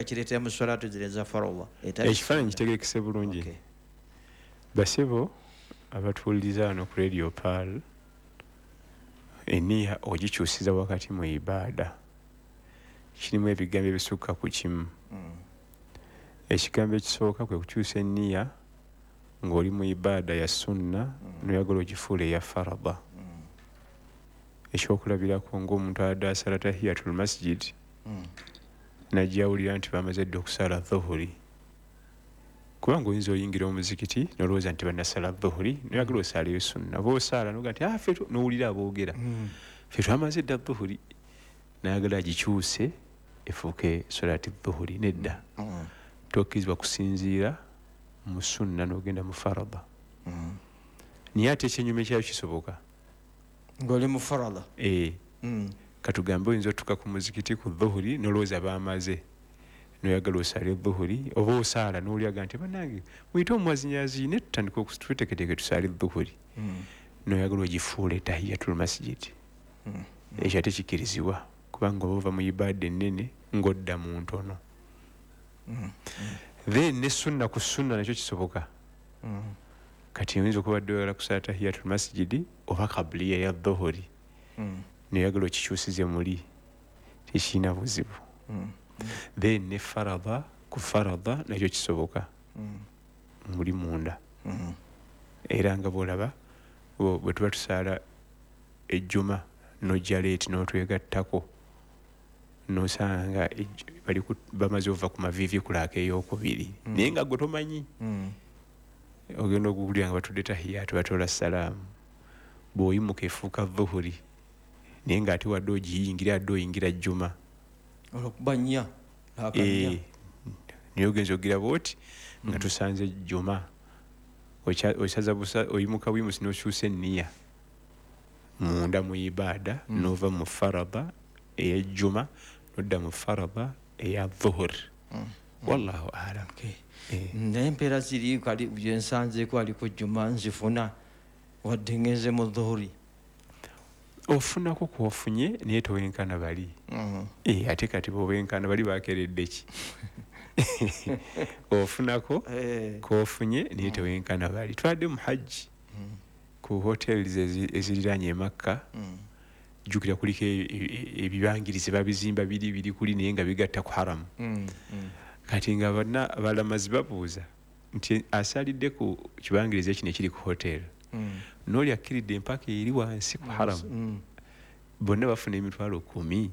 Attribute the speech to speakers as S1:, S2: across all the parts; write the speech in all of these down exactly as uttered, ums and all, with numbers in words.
S1: kireetera mu salatu zile za faradha
S2: ekifaananyi kitegeekese bulungi.
S1: Okay.
S2: Basebo abatuwuliriza wano ku Radio Pearl, eniya ogikyusiza wakati mu ibaada kirimu ebigambo ebisukka ku kimu.
S1: Mm.
S2: Ekigambo ekisooka kwe kukyusa eniya ng'oli mu ibaada ya sunna
S1: Mm.
S2: noyagala ogifuula eya faradha.
S1: Mm.
S2: Ekyokulabirako ng'omuntu adde asala tahiyatul masjid
S1: Mm.
S2: najjawulira nti bamaze dda okusala dhuhuri, kubanga oyinza oyingira omuzikiti nolowooza nti bannasala dhuhuri noyagala osalayo sunna, boosaala noga nti fe nowulira aboogera
S1: Mm.
S2: fe twamaze dda dhuhuri, nayagala agikyuse efuuke solati dhuhuri. Nedda,
S1: Mm.
S2: tokkirizibwa kusinziira mu sunna n'ogenda mu faradha.
S1: Mm.
S2: Naye ate ekyenyuma ekyayo kisoboka
S1: ng'oli mu faradha.
S2: ee
S1: Mm.
S2: katugambe oyinza otuuka ku muzikiti ku dhuhuri nolowooza baamaze noyagala osale dhuhuri, oba osaala n'olyaga nti bannange muyite omuwazinyaziine tutandika okuteeketeeke tusaale dhuhuri,
S1: Mm.
S2: noyagala ogifuule tahiyatul masjid.
S1: Mm.
S2: Ekyo ate kikirizibwa kubanga oba ova mu ibaada ennene ng'odda mu ntono.
S1: Mm.
S2: Then ne sunna ku sunna nakyo kisoboka.
S1: Mm.
S2: Kati oyinza okuba dde oyagala kusala tahiyatul masjidi oba kabuliya ya dhuhuri
S1: Mm.
S2: noyagala okikyusize muli, tekirina buzibu.
S1: Mm.
S2: Then ne faradha ku faradha nakyo kisoboka
S1: Mm.
S2: muli munda.
S1: Mm.
S2: Era nga bwolaba bwe tuba tusaala ejjuma nojja leeti n'otwegattako nosanga bali bamaze ova ku maviivi kulaaka ey'okubiri.
S1: Mm.
S2: Naye nga gwe tomanyi
S1: Mm.
S2: ogenda okuwulira nga batudde tahiyaatu batoola salaamu, bw'oyimuka efuuka dhuhuri naye ng'ate wadde ogiyingira adde oyingira jjuma.
S1: olwokuba nnya akanya.
S2: Naye ogenza ogira bwoti nga tusanze jjuma osaza busa oyimuka bwimusi n'okyusa enniya munda mu ibaada
S1: Mm.
S2: n'ova mu faradha ey'ejjuma n'odda mu faradha eya dhuhur.
S1: Mm.
S2: Wallahu alam.
S1: Okay.
S2: Eh.
S1: Naye empeera ziri kali byensanzeeko aliko jjuma nzifuna wadde ngenze mu dhuhuri.
S2: Ofunako kwofunye naye towenkana bali.
S1: Mm.
S2: Eh, ate kati bwobenkana bali bakeredde ki? Ofunako
S1: Eh.
S2: kwofunye naye towenkana bali. Twadde mu hajji
S1: Mm.
S2: ku hotels eziriraanye e Makka.
S1: Mm.
S2: Jjukira kuliko ebibangirizi babizimba biri biri kuli naye nga bigatta ku haramu.
S1: Mm. Mm.
S2: Kati nga bonna balamazi babuuza nti asalidde ku kibangirizi ekino ekiri ku hotel
S1: Mm.
S2: n'oli akkiridde empaka eri wansi ku haramu.
S1: Mm.
S2: Bonna bafuna emitwalo kumi.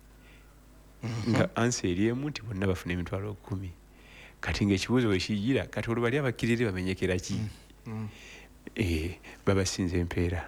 S2: Nga ansi eri emu nti bonna bafuna emitwalo kumi. Kati ng'ekibuuzo bwe kijira kati olwo bali abakkirire bamenyekera ki?
S1: Mm.
S2: Eh, babasinza empeera.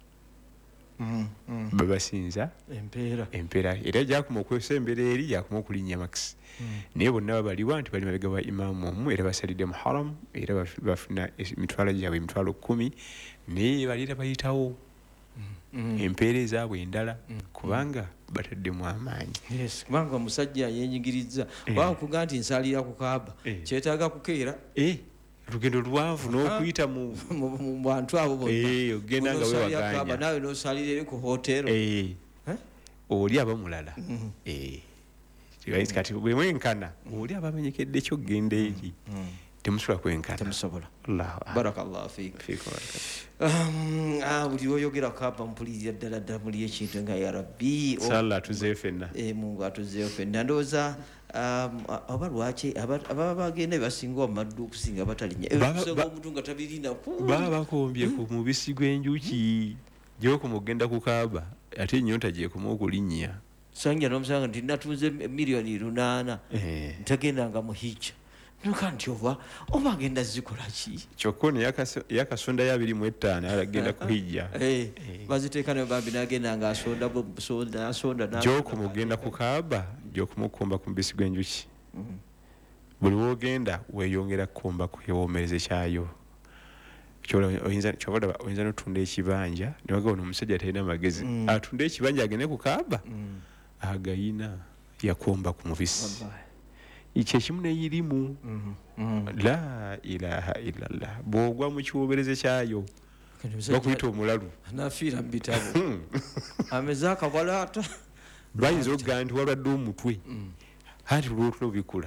S1: Mm. Mm.
S2: Babasinza
S1: empeera.
S2: empeera era gyakuma okwesembera eri gyakuma okulinnya makisi.
S1: Mm.
S2: Naye bonna babaliwa nti bali mabega wa imaamu omu era basalidde mu haramu era baf- bafuna emitwalo gyabwe emitwalo kumi naye balira bayitawo
S1: Mm.
S2: empeera ezaabwe endala
S1: Mm.
S2: kubanga bataddemu amaanyi.
S1: Yes, kubanga omusajja yenyigiriza
S2: Eh.
S1: bakuga nti nsalira ku Kaaba
S2: Eh.
S1: kyetaaga kukeera
S2: Eh, olugendo luwanvu n'okuyita mu
S1: mu mu bantu abo bonna.
S2: Eh, ogenda nga
S1: Onosalira
S2: wewaganya.
S1: Kaaba nawe n'osalira eri ku hoteero.
S2: Eh,
S1: Eh?
S2: oli aba mulala.
S1: Mhm.
S2: Eh, kibaisi kati bwe mwenkana oli aba amenyekedde kyogenda eri
S1: Mm.
S2: temusobola kwenkana.
S1: Temusobola.
S2: Allahu akbar.
S1: Barakallahu fiik.
S2: Fiikum barakallahu.
S1: Um, ah, buli oyogera Kaaba mpulirira ddala ddala muli ekintu nga ya Rabbi. O-
S2: Salla tuzeeyo ffenna.
S1: Eh, Mungu atuzeeyo ffenna. Ndowooza um, oba lwaki aba- ababa bagenda basinga wamaddu okusinga batalinya.
S2: Baba-
S1: Ebisoga
S2: ba-
S1: omuntu nga tabirina ku.
S2: Baba bakombye ku mubisi gw'enjuki gy'okuma ogenda ku Kaaba ate ennyonta gyekuma okulinnya.
S1: Sanja n'omusanga nti natunze miliyoni lunaana
S2: Eh.
S1: ntagendanga mu hijja. Nuka nti oba oba agenda zikola ki?
S2: Kyokka ono yakaso- yakasondayo abiri mu etaano agenda kuhijja.
S1: Eh, baziteeka nayo bambi n'agenda ng'asonda bu- sonda asonda n'asonda.
S2: Gy'okuma ogenda ku Kaaba gy'okuma okukomba ku mubisi gw'enjuki. Buli w'ogenda weeyongera kukomba ku kiwoomereze kyayo. Kyola oyinza ky'oba olaba oyinza n'otunda ekibanja ne bagamba ono omusajja talina magezi.
S1: Mm.
S2: Atunda ekibanja agende ku Kaaba
S1: Mm.
S2: agayina yakomba ku mubisi.
S1: Wallahi.
S2: Ekyo ekimu n'eyirimu.
S1: Mhm. Mm.
S2: La ilaha illallah. Bw'ogwa mu kiwoomereze kyayo
S1: Kati omusajja
S2: bakuyita omulalu.
S1: anafiira mu bitabo. Ameze akabwalaata.
S2: Bayinza okugamba nti walwadde omutwe.
S1: Mm.
S2: Anti olw'otula obikula